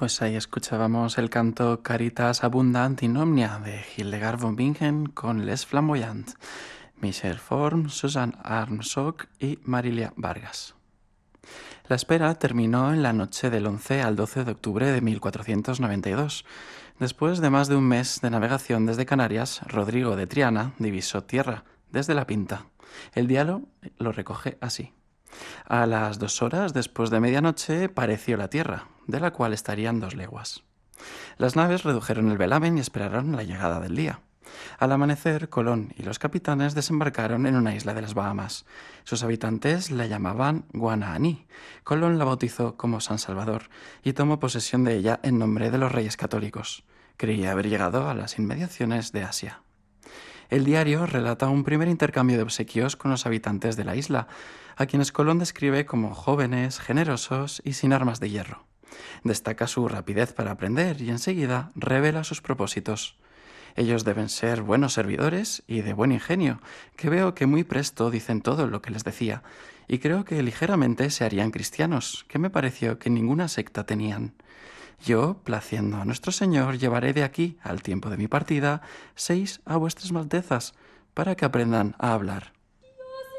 Pues ahí escuchábamos el canto Caritas Abundant in Omnia de Hildegard von Bingen con Les Flamboyant, Michel Form, Susan Armsock y Marilia Vargas. La espera terminó en la noche del 11 al 12 de octubre de 1492. Después de más de un mes de navegación desde Canarias, Rodrigo de Triana divisó tierra desde La Pinta. El diálogo lo recoge así. A las 2 horas después de medianoche pareció la tierra, de la cual estarían 2 leguas. Las naves redujeron el velamen y esperaron la llegada del día. Al amanecer, Colón y los capitanes desembarcaron en una isla de las Bahamas. Sus habitantes la llamaban Guanahani. Colón la bautizó como San Salvador y tomó posesión de ella en nombre de los reyes católicos. Creía haber llegado a las inmediaciones de Asia. El diario relata un primer intercambio de obsequios con los habitantes de la isla, a quienes Colón describe como jóvenes, generosos y sin armas de hierro. Destaca su rapidez para aprender y enseguida revela sus propósitos. Ellos deben ser buenos servidores y de buen ingenio, que veo que muy presto dicen todo lo que les decía, y creo que ligeramente se harían cristianos, que me pareció que ninguna secta tenían. Yo, placiendo a nuestro Señor, llevaré de aquí, al tiempo de mi partida, 6 a vuestras altezas, para que aprendan a hablar.